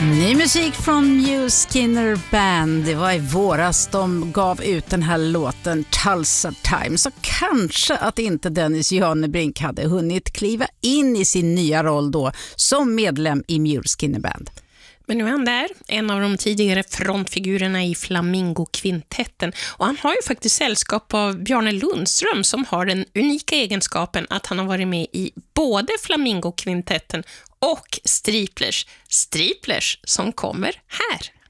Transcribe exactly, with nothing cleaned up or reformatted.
Ny musik från Muse Skinner Band. Det var i våras de gav ut den här låten Tulsa Time. Så kanske att inte Dennis Janebrink hade hunnit kliva in i sin nya roll då som medlem i Muse Skinner Band. Men nu är han där, en av de tidigare frontfigurerna i Flamingo-kvintetten. Och han har ju faktiskt sällskap av Bjarne Lundström som har den unika egenskapen att han har varit med i både Flamingo-kvintetten och Striplers. Striplers som kommer här.